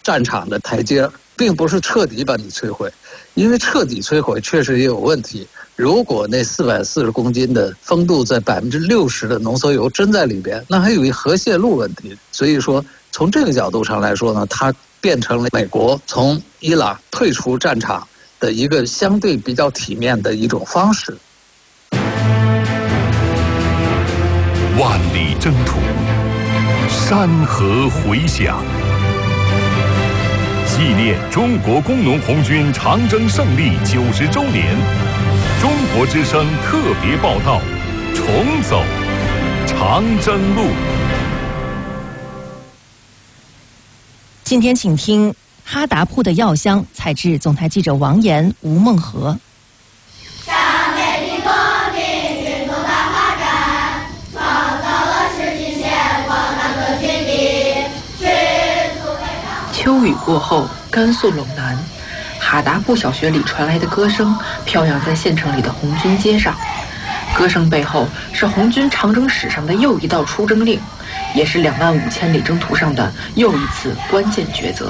战场的台阶，并不是彻底把你摧毁，因为彻底摧毁确实也有问题。如果那440公斤的风度在60%的浓缩铀真在里边，那还有一核泄漏问题。所以说，从这个角度上来说呢，它变成了美国从伊朗退出战场的一个相对比较体面的一种方式。 万里征途，山河回响，纪念中国工农红军长征胜利90周年，中国之声特别报道：重走长征路。 今天请听哈达铺的药香，采自总台记者王岩、吴梦和。 秋雨过后，甘肃陇南哈达铺小学里传来的歌声飘扬在县城里的红军街上。歌声背后是红军长征史上的又一道出征令，也是25000里征途上的又一次关键抉择。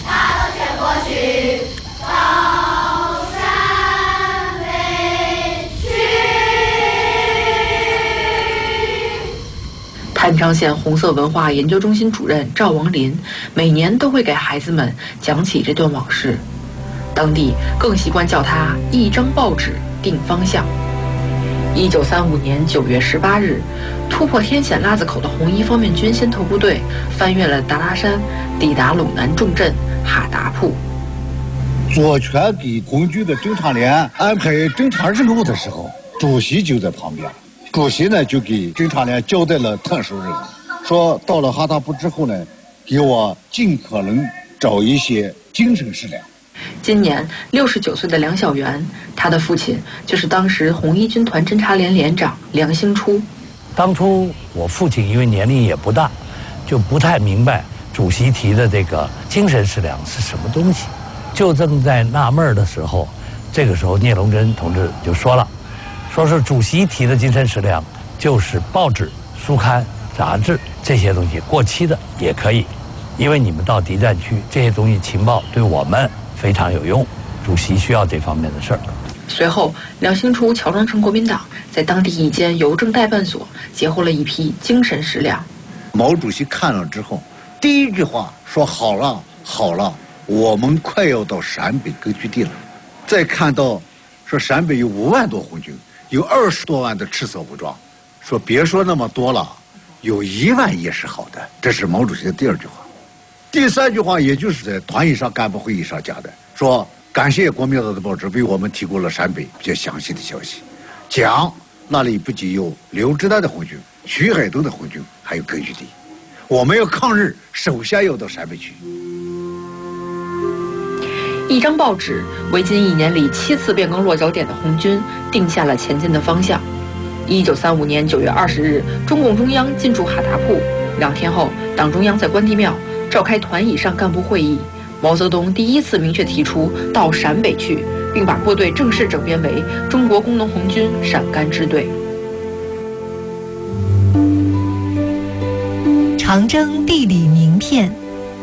郴昌县红色文化研究中心主任赵王林每年都会给孩子们讲起这段往事，当地更习惯叫它一张报纸定方向。1935年9月18日，突破天险拉子口的红一方面军先头部队翻越了达拉山，抵达陇南重镇哈达铺。 左权给红军的侦察连安排侦察任务的时候，主席就在旁边。主席呢就给侦察连交代了特殊任务，说到了哈达铺之后呢，给我尽可能找一些精神食粮。 今年69岁的梁小元，他的父亲就是当时红一军团侦察连连长梁兴初。 当初我父亲因为年龄也不大，就不太明白主席提的这个精神食粮是什么东西。就正在纳闷的时候，这个时候聂荣臻同志就说了，说是主席提的精神食粮就是报纸、书刊、杂志这些东西，过期的也可以，因为你们到敌占区，这些东西情报对我们非常有用，主席需要这方面的事儿。 随后，梁兴初乔装成国民党，在当地一间邮政代办所截获了一批精神食粮。 毛主席看了之后，第一句话说：“好了，好了，我们快要到陕北根据地了。”再看到说陕北有5万多红军，有20多万的赤色武装，说别说那么多了，有1万也是好的。这是毛主席的第2句话。第3句话也就是在团以上干部会议上讲的，说感谢国民党的报纸为我们提供了陕北比较详细的消息，讲那里不仅有刘志丹的红军、徐海东的红军，还有根据地，我们要抗日，首先要到陕北去。 一张报纸为近1年里7次变更落脚点的红军定下了前进的方向。1935年9月20日，中共中央进驻哈达铺。2天后，党中央在关帝庙召开团以上干部会议，毛泽东第1次明确提出到陕北去，并把部队正式整编为中国工农红军陕甘支队。 长征地理名片。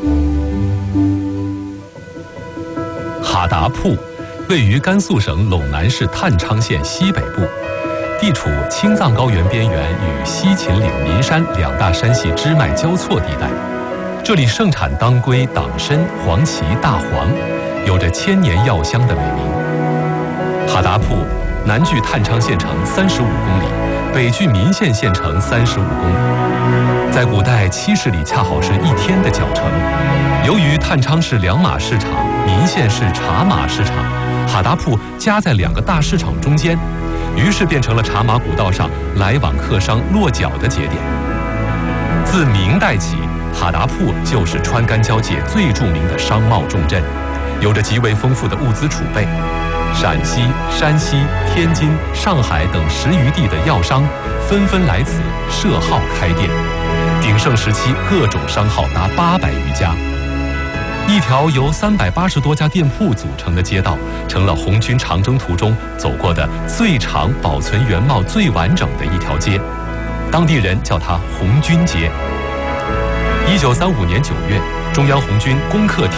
哈达铺位于甘肃省陇南市郴昌县西北部，地处青藏高原边缘与西秦岭岷山2大山系支脉交错地带。这里盛产当归、党参、黄芪、大黄，有着千年药香的美名。哈达铺南距郴昌县城35公里，北距岷县县城35公里，在古代7十里恰好是1天的脚程。由于郴昌市2马市场、岷县市茶马市场，哈达铺夹在2个大市场中间，于是变成了茶马古道上来往客商落脚的节点。自明代起，哈达铺就是川甘交界最著名的商贸重镇，有着极为丰富的物资储备。陕西、山西、天津、上海等10余地的药商纷纷来此设号开店，鼎盛时期各种商号达800余家。一条由380多家店铺组成的街道，成了红军长征途中走过的最长、保存原貌最完整的一条街，当地人叫它红军街。1935年9月，中央红军攻克